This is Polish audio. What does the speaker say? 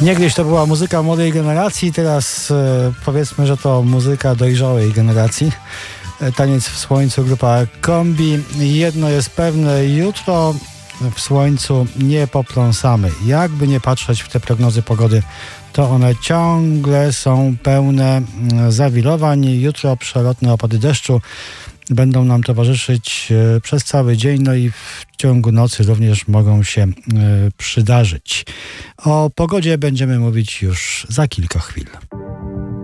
Niegdyś to była muzyka młodej generacji, teraz powiedzmy, że to muzyka dojrzałej generacji. Taniec w słońcu, grupa Kombi. Jedno jest pewne, jutro w słońcu nie popląsamy. Jakby nie patrzeć w te prognozy pogody, to one ciągle są pełne zawirowań. Jutro przelotne opady deszczu będą nam towarzyszyć przez cały dzień, no i w ciągu nocy również mogą się przydarzyć. O pogodzie będziemy mówić już za kilka chwil.